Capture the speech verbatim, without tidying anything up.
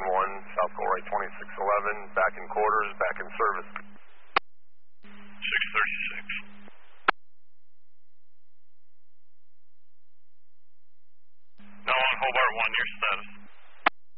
one, South Goal Right twenty-six eleven, back in quarters, back in service. six thirty-six. No, on Hobart one, your status.